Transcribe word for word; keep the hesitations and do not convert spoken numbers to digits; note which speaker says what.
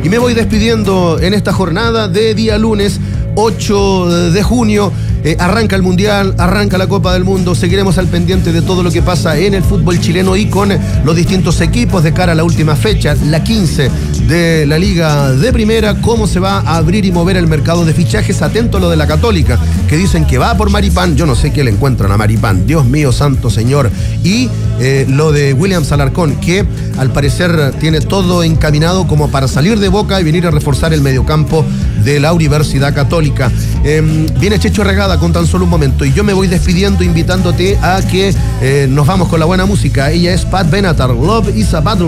Speaker 1: Y me voy despidiendo en esta jornada de día lunes ocho de junio. Eh, arranca el Mundial, arranca la Copa del Mundo. Seguiremos al pendiente de todo lo que pasa en el fútbol chileno y con los distintos equipos de cara a la última fecha, la quince de la Liga de Primera, cómo se va a abrir y mover el mercado de fichajes. Atento a lo de la Católica, que dicen que va por Maripán. Yo no sé qué le encuentran a Maripán, Dios mío, santo señor. Y eh, lo de Williams Alarcón, que al parecer tiene todo encaminado como para salir de Boca y venir a reforzar el mediocampo de la Universidad Católica. Eh, viene Checho Regada con tan solo un momento y yo me voy despidiendo invitándote a que eh, nos vamos con la buena música. Ella es Pat Benatar, Love is a Battle.